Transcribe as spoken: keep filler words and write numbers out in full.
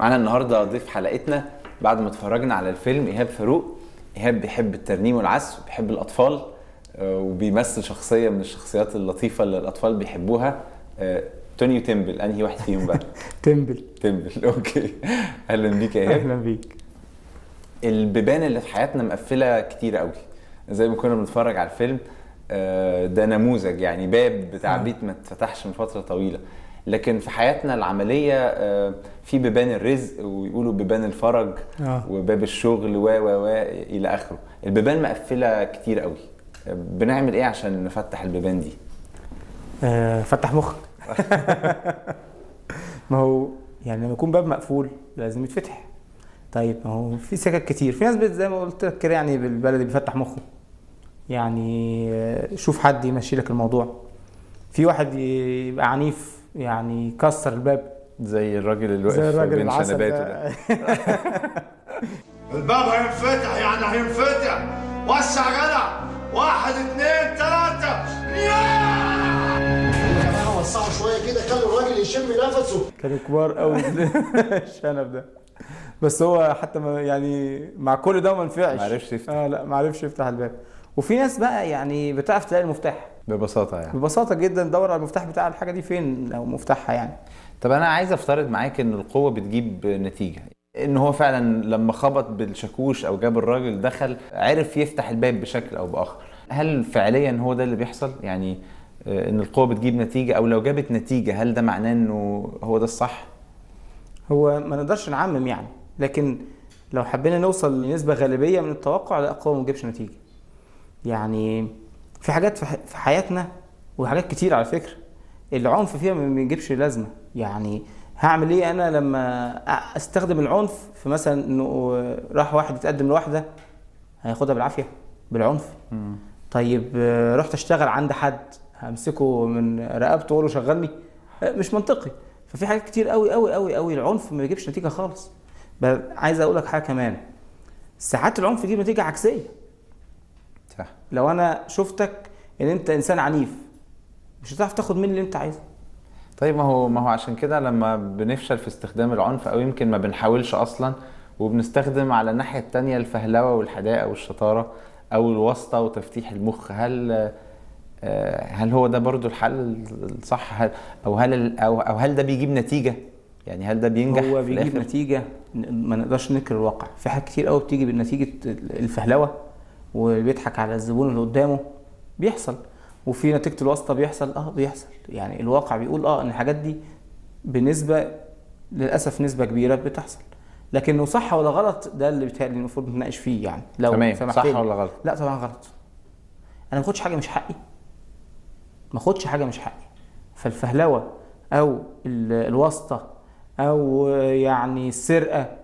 معانا النهارده ضيف حلقتنا بعد ما اتفرجنا على الفيلم ايهاب فاروق. ايهاب بيحب الترنيم والعزف وبيحب الاطفال، وبيمثل شخصيه من الشخصيات اللطيفه اللي الاطفال بيحبوها. توني وتمبل، انهي واحد فيهم بقى؟ تمبل. تمبل، اوكي. اهلا بيك يا ايهاب. اهلا بيك. البيبان اللي في حياتنا مقفله كتير قوي، زي ما كنا بنتفرج على الفيلم. ده نموذج، يعني باب بتاع بيت ما اتفتحش من فتره طويله. لكن في حياتنا العمليه في بيبان الرزق، ويقولوا بيبان الفرج آه. وباب الشغل و و و الى اخره. البيبان مقفله كتير قوي، بنعمل ايه عشان نفتح البيبان دي؟ آه فتح مخك. ما هو يعني لما يكون باب مقفول لازم يتفتح. طيب ما هو في سكك كتير، في ناس زي ما قلت لك كده يعني بالبلدي بيفتح مخه. يعني شوف حد يمشي لك الموضوع. في واحد يبقى عنيف يعني يكسر الباب، زي الراجل اللي زي واقف الراجل بين العسل شنباته ده. ده. الباب هينفتح يعني هينفتح. وسع يا جدع، واحد اتنين تلاتة. يا جماعة وسعوا شوية كده، خلوا الراجل يشم نفسه. كانوا كبار قوي الشنب ده، بس هو حتى ما يعني مع كل ده ما نفعش، ما عرفش يفتح. اه لا ما عرفش يفتح الباب. وفي ناس بقى يعني بتعرف تلاقي المفتاح ببساطه يعني. ببساطه جدا، دور على المفتاح بتاع الحاجه دي فين لو مفتاحها يعني. طب انا عايز افترض معاك ان القوه بتجيب نتيجه، ان هو فعلا لما خبط بالشاكوش او جاب الراجل دخل عرف يفتح الباب بشكل او باخر. هل فعليا هو ده اللي بيحصل؟ يعني ان القوه بتجيب نتيجه، او لو جابت نتيجه هل ده معناه انه هو ده الصح؟ هو ما نقدرش نعمم يعني، لكن لو حبينا نوصل لنسبه غالبيه من التوقع لا، القوه ما تجيبش نتيجه. يعني في حاجات في حياتنا وحاجات كتير على فكره العنف فيها ما بيجيبش لازمه. يعني هعمل ايه انا لما استخدم العنف في مثلا انه راح واحد يتقدم لواحده هياخدها بالعافيه بالعنف. مم. طيب رحت اشتغل عند حد همسكه من رقبته واقول له شغلني؟ مش منطقي. ففي حاجات كتير قوي قوي قوي قوي العنف ما بيجيبش نتيجه خالص. بل عايز اقول لك حاجه كمان، ساعات العنف يجيب نتيجه عكسيه. صح. لو انا شفتك ان انت انسان عنيف مش هتعرف تاخد مني اللي انت عايزه. طيب ما هو ما هو عشان كده لما بنفشل في استخدام العنف، او يمكن ما بنحاولش اصلا وبنستخدم على الناحيه التانيه الفهلوه والحداقه والشطاره او الواسطه وتفتيح المخ، هل هل هو ده برضو الحل الصح؟ هل او هل او او هل ده بيجيب نتيجه؟ يعني هل ده بينجح؟ هو في بيجيب الآخر؟ نتيجه ما نقدرش ننكر الواقع. في حاجات كتير قوي بتيجي بنتيجه الفهلوه وبيضحك على الزبون اللي قدامه بيحصل، وفي نتيجه الواسطه بيحصل اه بيحصل. يعني الواقع بيقول اه ان الحاجات دي بنسبه للاسف نسبه كبيره بتحصل، لكنه صح ولا غلط ده اللي بيتهيألي المفروض نتناقش فيه. يعني لو تمام، صح سمحتلي. ولا غلط؟ لا طبعا غلط. انا ما اخدش حاجه مش حقي، ما اخدش حاجه مش حقي. فالفهلوه او الواسطه او يعني السرقه